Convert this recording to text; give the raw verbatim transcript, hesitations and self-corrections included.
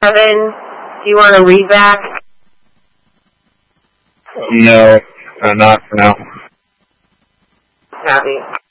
Kevin, do you want to read back? No, uh, not for now. Copy.